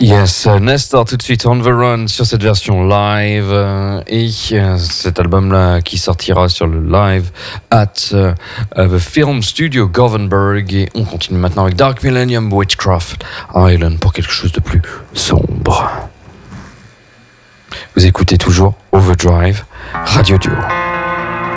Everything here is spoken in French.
Yes, Nestor tout de suite, On the Run sur cette version live et cet album-là qui sortira sur le live at the Film Studio Gothenburg, et on continue maintenant avec Dark Millennium Witchcraft Island pour quelque chose de plus sombre. Vous écoutez toujours Overdrive Radio Duo.